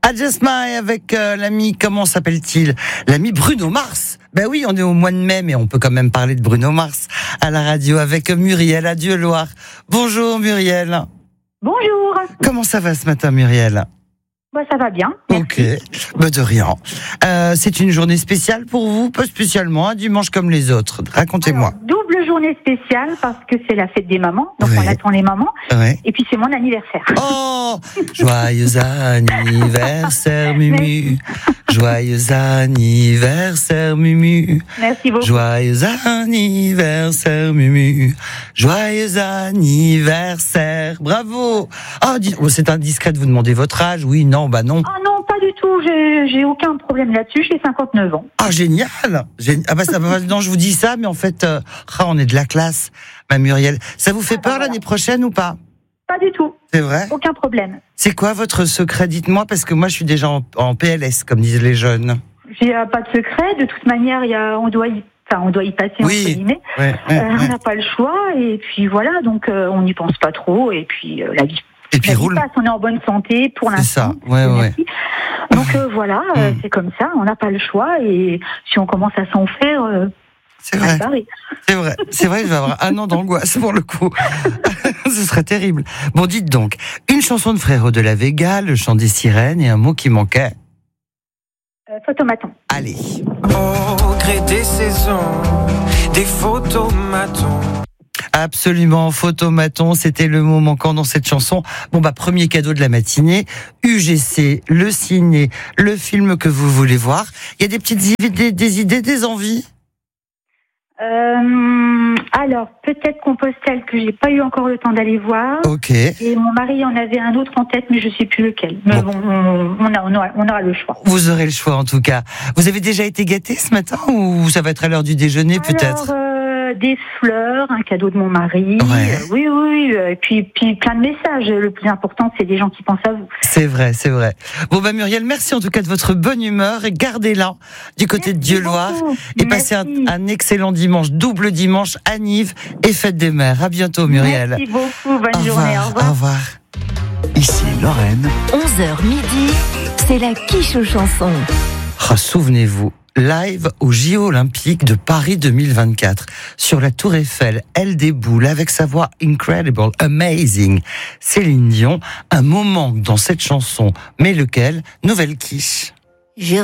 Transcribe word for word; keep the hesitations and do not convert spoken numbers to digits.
Just My avec euh, l'ami, comment s'appelle-t-il? L'ami Bruno Mars. Ben oui, on est au mois de mai, mais on peut quand même parler de Bruno Mars à la radio avec Muriel à Dieuloir. Bonjour Muriel. Bonjour. Comment ça va ce matin Muriel? Bah, ça va bien. Merci. Ok, bah, de rien. Euh, c'est une journée spéciale pour vous? Pas spécialement, un dimanche comme les autres. Racontez-moi. Alors, double journée spéciale parce que c'est la fête des mamans, donc Oui. on attend les mamans. Ouais. Et puis c'est mon anniversaire. Oh, joyeux anniversaire Mumu, joyeux anniversaire Mumu, Merci beaucoup. joyeux anniversaire Mumu, joyeux anniversaire, bravo. Ah, dis- oh, c'est indiscret de vous demander votre âge, oui, non, bah non. Ah non, pas du tout. J'ai, j'ai aucun problème là-dessus. J'ai cinquante-neuf ans. Ah, génial, Géni- ah bah ça va, non, je vous dis ça, mais en fait, euh, ah, on est de la classe, ma Muriel. Ça vous fait Ah, bah, peur voilà. l'année prochaine ou pas? Pas du tout. C'est vrai? Aucun problème. C'est quoi votre secret? Dites-moi, parce que moi, je suis déjà en, en P L S, comme disent les jeunes. J'ai euh, pas de secret. De toute manière, il y a, on doit y, enfin, on doit y passer Oui. entre guillemets. Ouais, ouais, Euh, On ouais. n'a pas le choix. Et puis voilà. Donc euh, on n'y pense pas trop. Et puis euh, la vie. Et puis La vie roule. passe, on est en bonne santé pour C'est l'instant. ça, ouais, ouais. Merci. Donc euh, voilà, euh, Mm. c'est comme ça, on n'a pas le choix et si on commence à s'en faire, euh, C'est on va vrai, se barrer. c'est vrai, c'est vrai, je vais avoir un an d'angoisse pour le coup. Ce serait terrible. Bon, dites donc, une chanson de Frérot de la Vega, le chant des sirènes et un mot qui manquait. Euh, photomaton. Allez. Au gré des saisons, des photomatons. Absolument, photomaton, c'était le mot manquant dans cette chanson. Bon bah premier cadeau de la matinée, U G C, le ciné, le film que vous voulez voir. Il y a des petites idées, des idées, des envies. Euh, alors, peut-être Compostelle que j'ai pas eu encore le temps d'aller voir. Ok. Et mon mari en avait un autre en tête, mais je sais plus lequel. Mais Bon. bon, on, on, a, on, aura, on aura le choix. Vous aurez le choix en tout cas. Vous avez déjà été gâté ce matin ou ça va être à l'heure du déjeuner peut-être? Alors, euh, des fleurs, un cadeau de mon mari. Ouais. Euh, oui, oui, euh, et puis, puis plein de messages. Le plus important, c'est des gens qui pensent à vous. C'est vrai, c'est vrai. Bon bah Muriel, merci en tout cas de votre bonne humeur et gardez-la du côté de Merci Dieuloir beaucoup. et passez un, Merci. un excellent dimanche, double dimanche, Anniv et fête des mères. À bientôt Muriel. Merci beaucoup, bonne Au journée, au revoir. revoir. Au revoir. Ici Lorraine. onze heures midi, c'est la quiche aux chansons. Ah, souvenez-vous, live au J O Olympique de Paris deux mille vingt-quatre, sur la Tour Eiffel, elle déboule avec sa voix incredible, amazing. Céline Dion, un moment dans cette chanson, mais lequel? Nouvelle quiche. Je